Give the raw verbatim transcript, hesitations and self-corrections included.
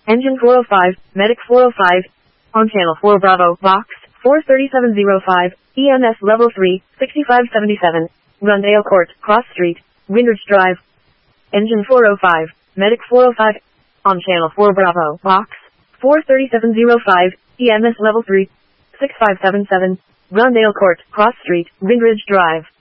Engine four oh five, Medic four oh five, on Channel four Bravo, Box four thirty-seven oh five, E M S Level three, sixty-five seventy-seven, Rundale Court, Cross Street, Windridge Drive. Engine four oh five, Medic four oh five, on Channel four Bravo, Box four thirty-seven oh five, E M S Level three, sixty-five seventy-seven, Rundale Court, Cross Street, Windridge Drive.